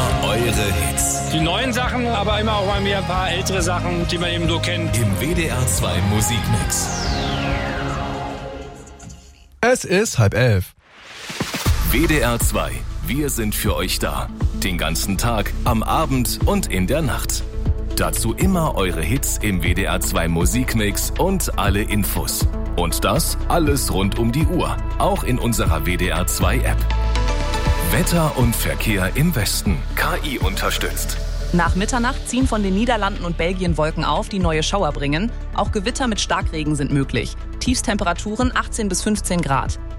Immer eure Hits. Die neuen Sachen, aber immer auch mal wieder ein paar ältere Sachen, die man eben so kennt. Im WDR 2 Musikmix. Es ist 10:30. WDR 2. Wir sind für euch da. Den ganzen Tag, am Abend und in der Nacht. Dazu immer eure Hits im WDR 2 Musikmix und alle Infos. Und das alles rund um die Uhr. Auch in unserer WDR 2 App. Wetter und Verkehr im Westen. KI unterstützt. Nach Mitternacht ziehen von den Niederlanden und Belgien Wolken auf, die neue Schauer bringen. Auch Gewitter mit Starkregen sind möglich. Tiefstemperaturen 18 bis 15 Grad.